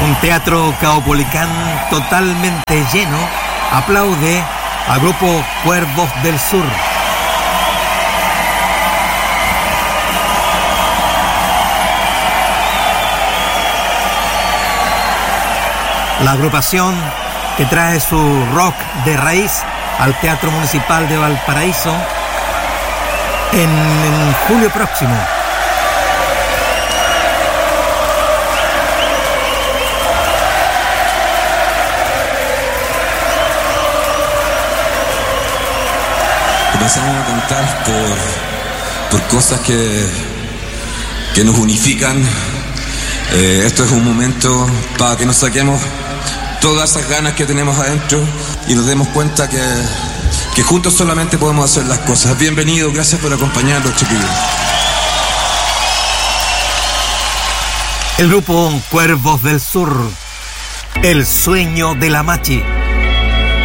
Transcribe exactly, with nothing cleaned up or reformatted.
Un teatro caupolicán totalmente lleno aplaude al grupo Cuervos del Sur. La agrupación que trae su rock de raíz al Teatro Municipal de Valparaíso en, en julio próximo. Comenzamos a cantar por, por cosas que, que nos unifican. Eh, esto es un momento para que nos saquemos todas esas ganas que tenemos adentro y nos demos cuenta que, que juntos solamente podemos hacer las cosas. Bienvenidos, gracias por acompañarnos, chiquillos. El grupo Cuervos del Sur, el sueño de la Machi.